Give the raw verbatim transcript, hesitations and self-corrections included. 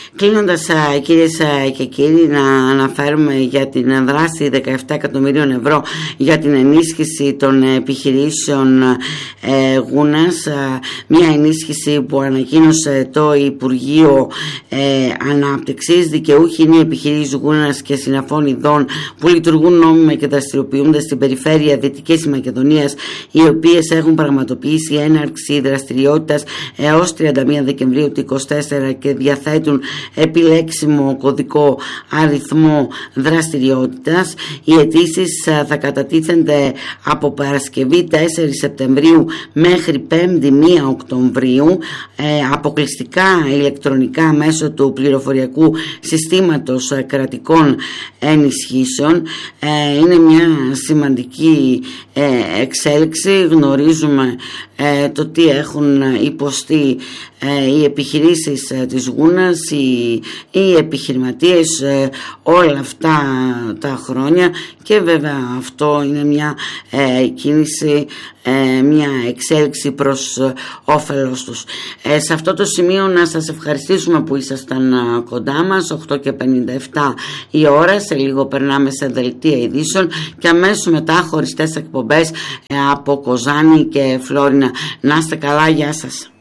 Κλείνοντας, κυρίες και κύριοι, να αναφέρουμε για την δράση δεκαεπτά εκατομμυρίων ευρώ για την ενίσχυση των επιχειρήσεων ε, Γούνας, μια ενίσχυση που ανακοίνωσε το Υπουργείο ε, Ανάπτυξης. Δικαιούχοι είναι οι επιχειρήσεις Γούνας και συναφών ειδών που λειτουργούν νόμιμα και δραστηριοποιούνται στην περιφέρεια Δυτικής Μακεδονίας, οι οποίες έχουν πραγματοποιήσει έναρξη δραστηριότητας έως τριάντα μία Δεκεμβρίου του είκοσι τέσσερα και διαθέτουν επιλέξιμο κωδικό αριθμό δραστηριότητας. Οι αιτήσεις θα κατατίθενται από Παρασκευή τέσσερις Σεπτεμβρίου μέχρι πέμπτη πρώτη Οκτωβρίου, ε, αποκλειστικά ηλεκτρονικά μέσω του πληροφοριακού συστήματος κρατικών ενισχύσεων. Ε, είναι μια σημαντική ε, εξέλιξη. Γνωρίζουμε ε, το τι έχουν υποστεί ε, οι επιχειρήσεις ε, της Γούνας, οι, οι επιχειρηματίες ε, όλα αυτά τα χρόνια, και βέβαια αυτό είναι μια ε, κίνηση, ε, μια εξέλιξη προς ε, όφελος τους. Ε, σε αυτό το σημείο να σας ευχαριστήσουμε που ήσασταν ε, κοντά μας. Οκτώ και πενήντα επτά η ώρα, σε λίγο περνάμε σε δελτία ειδήσεων και αμέσως μετά χωριστές εκπομπές ε, από Κοζάνη και Φλόρινα. Να είστε καλά, γεια σας.